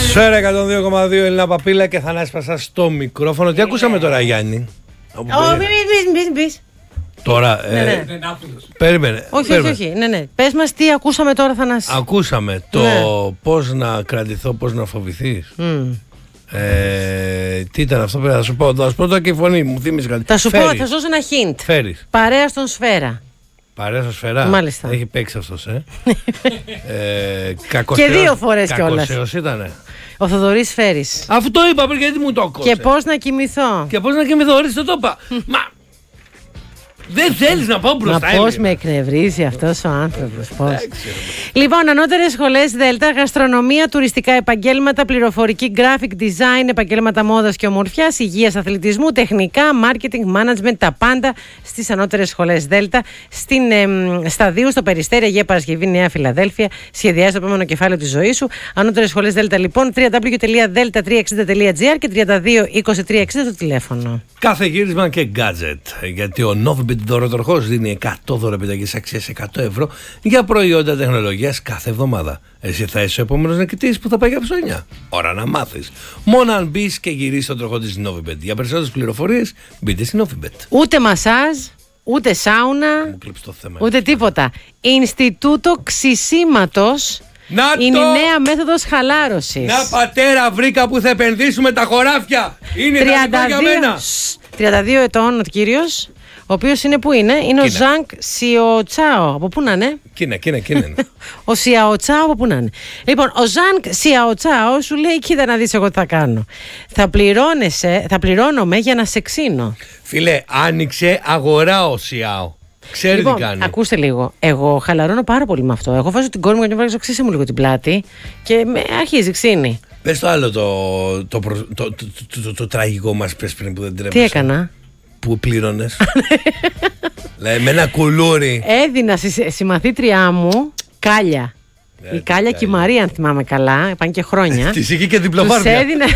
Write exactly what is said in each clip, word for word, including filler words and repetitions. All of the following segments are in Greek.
Σφαίρα εκατόν δύο κόμμα δύο Ελληνά Παπίλα και Θανάση Πασά στο μικρόφωνο. Τι ακούσαμε τώρα, Γιάννη? Όχι, μην πεις. Τώρα, ναι, ε, ναι. περίμενε. Όχι, περίμενε. όχι, όχι. Ναι, ναι. Πες μας τι ακούσαμε τώρα, Θανάση. Ακούσαμε το ναι. πώς να κρατηθώ, πώς να φοβηθείς. Mm. Ε, τι ήταν αυτό, πρέπει να σου πω. Θα σου πω τώρα και η φωνή μου, θύμισε κάτι. Θα σου Φέρεις. πω, θα σου δώσω ένα hint. Φέρεις. Παρέα στον Σφαίρα. Παρέα στο Σφαίρα. Μάλιστα. Έχει παίξει αυτός, ε. ε κακοσέος, και δύο φορές κιόλας. Κακοσέος ήτανε. Ο Θοδωρής Φέρης. Αφού το είπα πριν, γιατί μου το κόψε. Και πώς να κοιμηθώ. Και πώς να κοιμηθώ, ορίστε το είπα. Μα δεν θέλεις να πάω μπροστά. Μα πώς με εκνευρίζει αυτός ο άνθρωπος. Πώς. Λοιπόν, ανώτερες σχολές Δέλτα, γαστρονομία, τουριστικά επαγγέλματα, πληροφορική, graphic design, επαγγέλματα μόδας και ομορφιάς, υγείας, αθλητισμού, τεχνικά, marketing, management, τα πάντα στις ανώτερες σχολές Δέλτα. Στην ε, Σταδίου, στο Περιστέρι, Αγία Παρασκευή, Νέα Φιλαδέλφια. Σχεδιάζει το επόμενο κεφάλαιο της ζωής σου. Ανώτερες σχολές Δέλτα, λοιπόν, double-u double-u double-u τελεία δέλτα τριακόσια εξήντα τελεία τζι άρ και τριάντα δύο είκοσι τρία εξήντα το τηλέφωνο. Κάθε γύρισμα και gadget. Γιατί ο Novibet δωροτροχός δίνει εκατό δωρεπιταγές αξίας εκατό ευρώ για προϊόντα τεχνολογίας κάθε εβδομάδα. Εσύ θα είσαι ο επόμενος νικητής που θα πάει για ψώνια. Ώρα να μάθεις. Μόνο αν μπεις και γυρίσεις τον τροχό της Novibet. Για περισσότερες πληροφορίες μπείτε στη Novibet. Ούτε μασάζ, ούτε σάουνα, Μου κλείψει το θέμα. ούτε τίποτα. Ινστιτούτο Ξυσίματος. Να είναι το... η νέα μέθοδος χαλάρωσης. Να πατέρα, βρήκα που θα επενδύσουμε τα χωράφια. Είναι ιδανικό για μένα. τριάντα δύο ετών ο κύριος, ο οποίος είναι που είναι, είναι ο Ζανκ Σιαοτσάο. Από πού να είναι? Κίνα, Κίνα, Κίνα. Ο Σιαοτσάο από πού να είναι. Λοιπόν, ο Ζανκ Σιαοτσάο σου λέει: κοίτα να δεις εγώ τι θα κάνω. Θα πληρώνεσαι, θα πληρώνομαι για να σε ξύνω. Φίλε, άνοιξε αγορά ο Σιάο. Ξέρει λοιπόν, τι κάνει. Ακούστε λίγο. Εγώ χαλαρώνω πάρα πολύ με αυτό. Εγώ βάζω την κόρη μου και βάζω ξύσε μου λίγο την πλάτη και με αρχίζει ξύνη. Πες το άλλο το, το, το, το, το, το, το, το τραγικό μας πες πριν που δεν τρέπεσαι. Τι έκανα? Που πλήρωνες. Δηλαδή με ένα κουλούρι. Έδινα στη συμμαθήτριά μου Κάλια. Ναι, η Κάλια και η Μαρία, αν θυμάμαι καλά, πάνε και χρόνια. Της είχε και διπλοβάρδια. Τους έδινα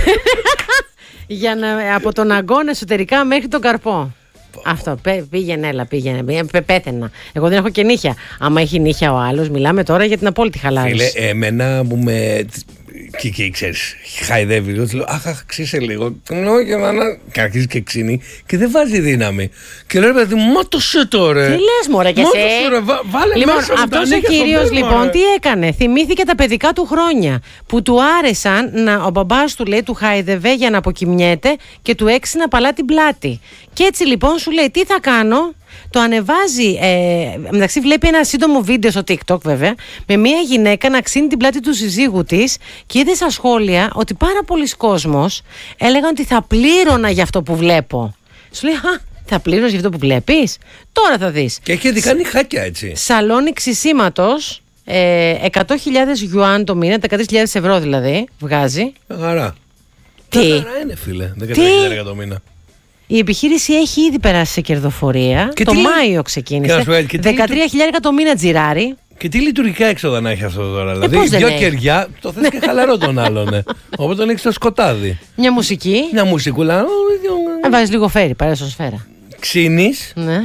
για να, από τον αγκώνα εσωτερικά μέχρι τον καρπό. Αυτό, πήγαινε, έλα, πήγαινε, πέθαινα. Εγώ δεν έχω και νύχια. Άμα έχει νύχια ο άλλος, μιλάμε τώρα για την απόλυτη χαλάρωση. Φίλε, εμένα μου με... Και εκεί ξέρεις, χαϊδεύει λίγο, του λέω αχ, αχ, ξύσε λίγο. Και αρχίζει και ξύνει και δεν βάζει δύναμη. Και λέω, παιδί μου, μάτωσε τώρα. Τι λες, μωρέ, και εσύ. Βα, βάλε λοιπόν, μέσα αυτός ο κύριος, λοιπόν, τι έκανε? Θυμήθηκε τα παιδικά του χρόνια που του άρεσαν να, ο μπαμπάς του λέει, του χάιδευε για να αποκοιμιέται και του έξι να παλά την πλάτη. Και έτσι λοιπόν σου λέει, τι θα κάνω? Το ανεβάζει, ε, μεταξύ βλέπει ένα σύντομο βίντεο στο TikTok βέβαια, με μια γυναίκα να ξύνει την πλάτη του συζύγου της και είδε στα σχόλια ότι πάρα πολλοί κόσμος έλεγαν ότι θα πλήρωνα για αυτό που βλέπω. Σου λέει, α, θα πλήρωνες για αυτό που βλέπεις? Τώρα θα δεις. Και έχει κάνει χάκια έτσι. Σαλόνι ξυσίματος, ε, εκατό χιλιάδες γιουάν το μήνα, δεκατρείς χιλιάδες ευρώ δηλαδή, βγάζει. Χαρά. Τι? Χαρά είναι, φίλε, δεκατρείς χιλιάδες το μήνα. Η επιχείρηση έχει ήδη περάσει σε κερδοφορία. Και το Μάιο ξεκίνησε. δεκατρία χιλιάδες το μήνα τζιράρι. Και τι λειτουργικά έξοδα να έχει αυτό τώρα? Ε, δηλαδή, δυο κεριά, το θες και χαλαρό τον άλλον. Ναι. Οπότε τον έχεις στο σκοτάδι. Μια μουσική. Μια μουσικούλα. Να βάζεις λίγο φέρι, παρέα στο Σφαίρα. Ξύνεις. Ναι.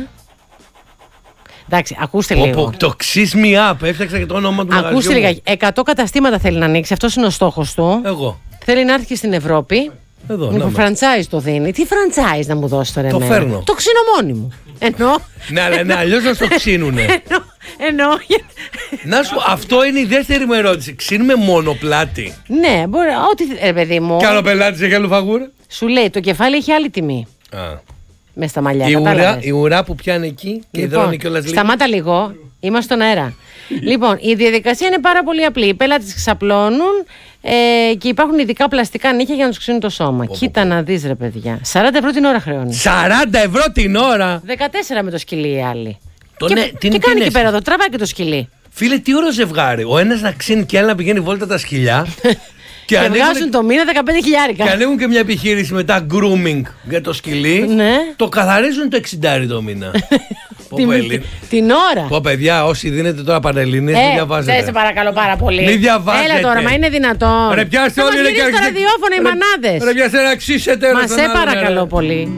Εντάξει, ακούστε Οπό, λίγο. Το Ξύς Me Up, έφτιαξα και το όνομα του μαγαζιού. Ακούστε λίγα. εκατό καταστήματα θέλει να ανοίξει. Αυτός είναι ο στόχος του. Εγώ. Θέλει να έρθει και στην Ευρώπη. Εδώ, με franchise το δίνει. Τι franchise να μου δώσει τώρα? Το εμένα? φέρνω. Το ξύνω μόνη μου. Ενώ. Ναι, αλλά ναι, αλλιώς να στο ξύνουνε. Ενώ. Ενώ. Να σου πω, αυτό είναι η δεύτερη μου ερώτηση. Ξύνουμε μόνο πλάτη? Ναι, μπορεί. Ό,τι. Ε, παιδί μου. Κι άλλο πελάτη έχει άλλο φαγούρα. Σου λέει το κεφάλι έχει άλλη τιμή. Α. Με στα μαλλιά. Η ουρά, η ουρά που πιάνει εκεί και λοιπόν, υδρώνει κιόλας λίγο. Σταμάτα λίγο. Είμαστε στον αέρα. Λοιπόν, η διαδικασία είναι πάρα πολύ απλή. Οι πελάτες ξαπλώνουν ε, και υπάρχουν ειδικά πλαστικά νύχια για να τους ξύνουν το σώμα. Πω, Κοίτα πω. να δεις, ρε παιδιά. σαράντα ευρώ την ώρα χρεώνει. σαράντα ευρώ την ώρα! δεκατέσσερα με το σκυλί οι άλλοι. Το και ναι, και την, κάνει την εκεί πέρα εδώ, τραβάει και το σκυλί. Φίλε, τι ωραίο ζευγάρι. Ο ένας να ξύνει και άλλο να πηγαίνει βόλτα τα σκυλιά. Και, και βγάζουν το μήνα δεκαπέντε χιλιάρικα. Και ανοίγουν και μια επιχείρηση μετά grooming για το σκυλί. Ναι. Το καθαρίζουν το εξήντα το μήνα. την, την ώρα. Πω παιδιά, όσοι δίνετε τώρα πανελλήνιες, ε, μην διαβάζετε. Δεν σε παρακαλώ πάρα πολύ. Μην διαβάζετε. Έλα τώρα, μα είναι δυνατόν. Ρε πιάστε όλοι οι στο ραδιόφωνο οι μανάδες. Ρε πιάστε να ξύσετε. Μα σε παρακαλώ πολύ.